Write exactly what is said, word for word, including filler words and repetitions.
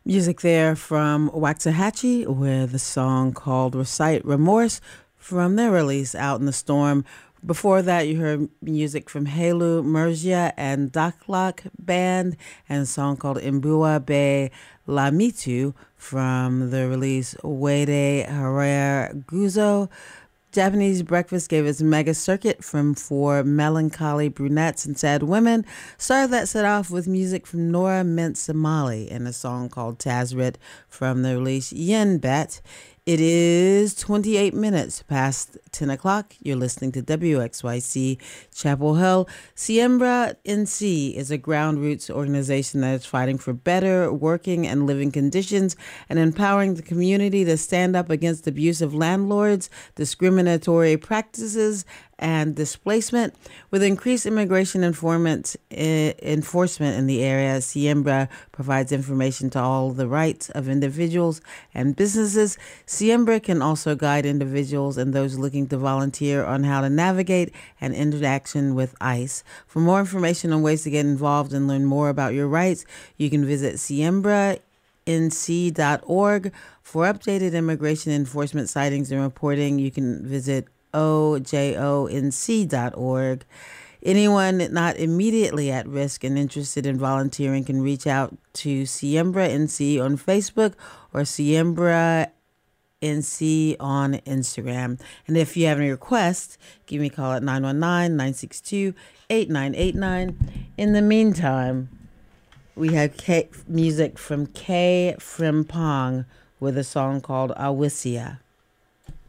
Music there from Waxahachie with a song called Recite Remorse from their release Out in the Storm. Before that, you heard music from Helu Mergia and Daklak Band and a song called Imbua Be Lamitu from the release Wede Harer Guzo. Japanese Breakfast gave its mega circuit from four melancholy brunettes and sad women. Started that set off with music from Nora Mint Somali and a song called Tazrit from the release Yen Bet. It is twenty-eight minutes past ten o'clock. You're listening to W X Y C Chapel Hill. Siembra N C is a ground roots organization that is fighting for better working and living conditions and empowering the community to stand up against abusive landlords, discriminatory practices, and displacement. With increased immigration enforcement, eh, enforcement in the area, Siembra provides information to all the rights of individuals and businesses. Siembra can also guide individuals and those looking to volunteer on how to navigate an interaction with ICE. For more information on ways to get involved and learn more about your rights, you can visit siembra n c dot org. For updated immigration enforcement sightings and reporting, you can visit o j o n c dot org. Anyone not immediately at risk and interested in volunteering can reach out to Siembra N C on Facebook or Siembra N C on Instagram. And if you have any requests, give me a call at nine one nine, nine six two, eight nine eight nine. In the meantime, we have K- music from K. Frimpong with a song called Awisia.